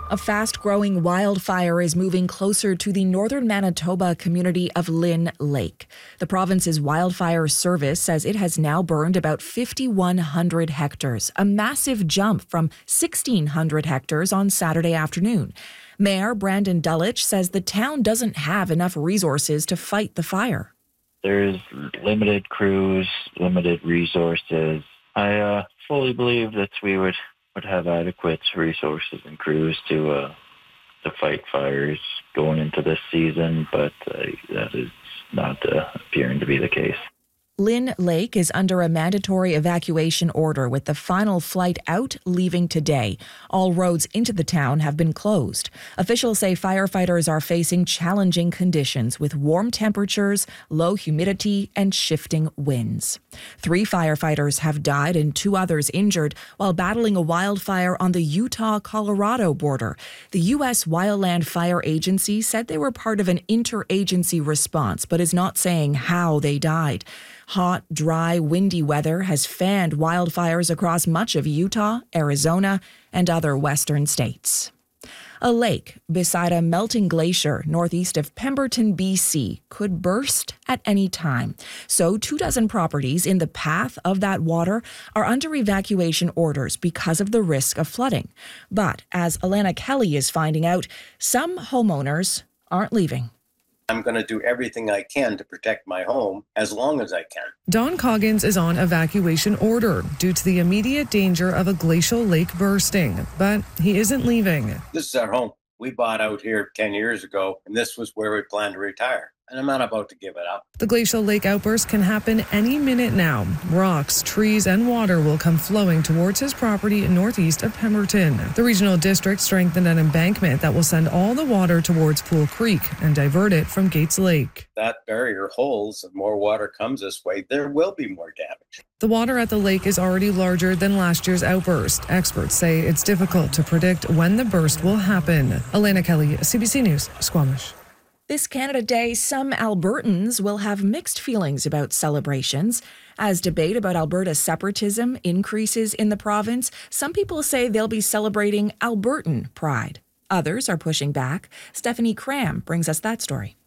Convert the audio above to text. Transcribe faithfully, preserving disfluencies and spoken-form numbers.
A fast-growing wildfire is moving closer to the northern Manitoba community of Lynn Lake. The province's wildfire service says it has now burned about five thousand one hundred hectares, a massive jump from one thousand six hundred hectares on Saturday afternoon. Mayor Brandon Dulwich says the town doesn't have enough resources to fight the fire. There's limited crews, limited resources. I uh, fully believe that we would would have adequate resources and crews to uh, to fight fires going into this season, but uh, that is not uh, appearing to be the case. Lynn Lake is under a mandatory evacuation order with the final flight out leaving today. All roads into the town have been closed. Officials say firefighters are facing challenging conditions with warm temperatures, low humidity, and shifting winds. Three firefighters have died and two others injured while battling a wildfire on the Utah-Colorado border. The U S Wildland Fire Agency said they were part of an interagency response, but is not saying how they died. Hot, dry, windy weather has fanned wildfires across much of Utah, Arizona, and other western states. A lake beside a melting glacier northeast of Pemberton, B C could burst at any time. So two dozen properties in the path of that water are under evacuation orders because of the risk of flooding. But as Alana Kelly is finding out, some homeowners aren't leaving. I'm going to do everything I can to protect my home as long as I can. Don Coggins is on evacuation order due to the immediate danger of a glacial lake bursting, but he isn't leaving. This is our home. We bought out here ten years ago, and this was where we planned to retire. And I'm not about to give it up. The glacial lake outburst can happen any minute now. Rocks, trees, and water will come flowing towards his property northeast of Pemberton. The regional district strengthened an embankment that will send all the water towards Pool Creek and divert it from Gates Lake. That barrier holds, and more water comes this way, there will be more damage. The water at the lake is already larger than last year's outburst. Experts say it's difficult to predict when the burst will happen. Alana Kelly, C B C News, Squamish. This Canada Day, some Albertans will have mixed feelings about celebrations. As debate about Alberta's separatism increases in the province, some people say they'll be celebrating Albertan pride. Others are pushing back. Stephanie Cram brings us that story.